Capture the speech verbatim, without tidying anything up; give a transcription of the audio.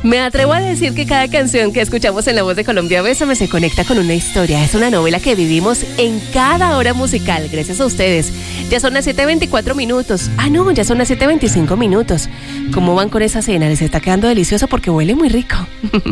Me atrevo a decir que cada canción que escuchamos en La Voz de Colombia Bésame se conecta con una historia. Es una novela que vivimos en cada hora musical, gracias a ustedes. Ya son las siete veinticuatro minutos. Ah, no, ya son las siete veinticinco minutos. ¿Cómo van con esa cena? Les está quedando delicioso porque huele muy rico.